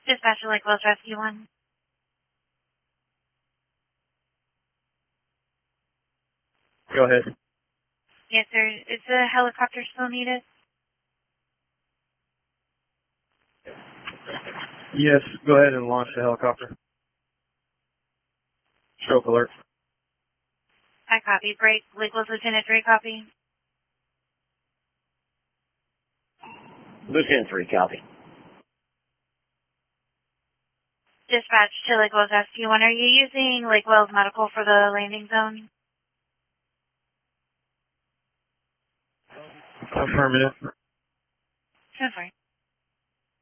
Dispatch to Lake Wells Rescue 1. Go ahead. Yes, sir. Is the helicopter still needed? Yes, go ahead and launch the helicopter. Stroke alert. I copy. Break. Lake Wells Lieutenant 3, copy. Lieutenant 3, copy. Dispatch to Lake Wells Rescue 1. Are you using Lake Wells Medical for the landing zone? Affirmative. So sorry.